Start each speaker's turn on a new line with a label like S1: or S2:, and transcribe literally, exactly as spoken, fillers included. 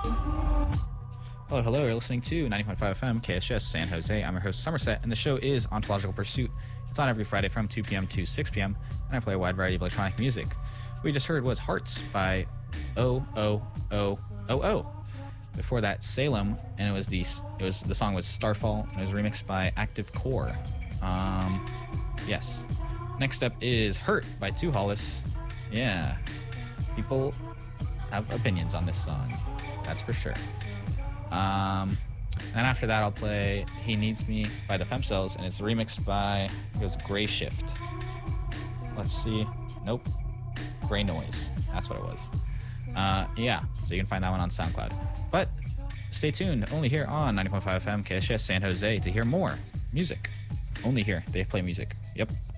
S1: Hello, hello. You're listening to ninety point five F M K S S San Jose. I'm your host, Somerset, and the show is Ontological Pursuit. It's on every Friday from two p.m. to six p.m., and I play a wide variety of electronic music. What we just heard was Hearts by O O O O O. Before that, Salem, and it was the it was the song was Starfall, and it was remixed by Active Core. Um, yes. Next up is Hurt by Two Hollis. Yeah, people have opinions on this song, that's for sure. Um, and after that, I'll play He Needs Me by the Femcells, and it's remixed by, it goes Gray Shift. Let's see. Nope. Gray Noise. That's what it was. Uh, yeah, so you can find that one on SoundCloud. But stay tuned, only here on ninety point five F M K S S San Jose to hear more music. Only here. They play music. Yep.